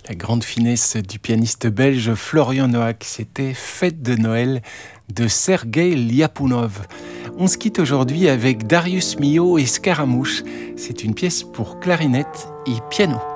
La grande finesse du pianiste belge Florian Noack, c'était Fête de Noël de Sergueï Liapounov. On se quitte aujourd'hui avec Darius Milhaud et Scaramouche. C'est une pièce pour clarinette et piano.